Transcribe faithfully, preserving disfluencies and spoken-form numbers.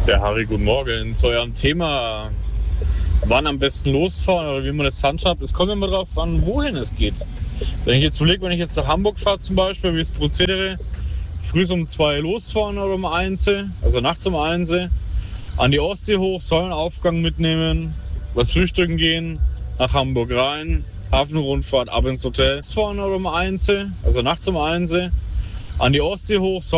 Der Harry, guten Morgen. Zu eurem Thema, wann am besten losfahren oder wie man das handhabt. Es kommt immer darauf an, wohin es geht. Wenn ich jetzt überlege, wenn ich jetzt nach Hamburg fahre zum Beispiel, wie das Prozedere, früh um zwei losfahren oder um eins, also nachts um eins, an die Ostsee hoch, Sonnenaufgang mitnehmen, was frühstücken gehen, nach Hamburg rein, Hafenrundfahrt, ab ins Hotel, fahren oder um eins, also nachts um eins, an die Ostsee hoch,